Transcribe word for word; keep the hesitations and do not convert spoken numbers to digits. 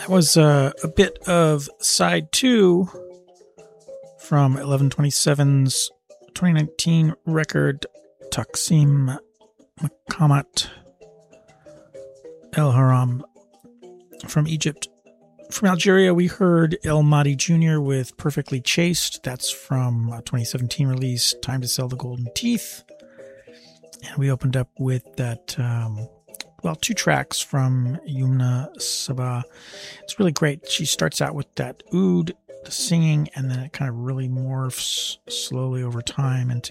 That was uh, a bit of side two from eleven twenty-seven's twenty nineteen record, Taksim Makamat El Haram from Egypt. From Algeria, we heard El Mahdi Junior with Perfectly Chaste. That's from a twenty seventeen release, Time to Sell the Golden Teeth. And we opened up with that, um, well, two tracks from Yumna Sabah. It's really great. She starts out with that oud, the singing, and then it kind of really morphs slowly over time into